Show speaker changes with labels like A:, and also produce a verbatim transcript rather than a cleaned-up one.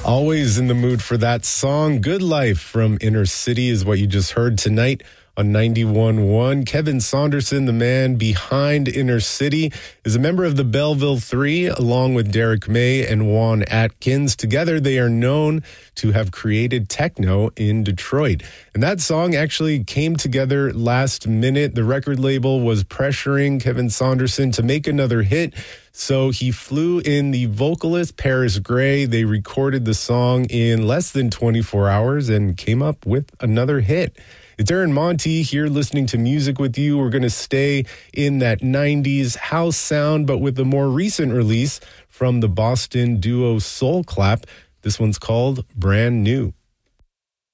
A: Always in the mood for that song. Good Life from Inner City is what you just heard tonight on ninety-one point one. Kevin Saunderson, the man behind Inner City, is a member of the Belleville Three, along with Derek May and Juan Atkins. Together, they are known to have created techno in Detroit. And that song actually came together last minute. The record label was pressuring Kevin Saunderson to make another hit, so he flew in the vocalist Paris Gray. They recorded the song in less than twenty-four hours and came up with another hit. It's Aaron Monty here listening to music with you. We're going to stay in that nineties house sound, but with a more recent release from the Boston duo Soul Clap. This one's called Brand New.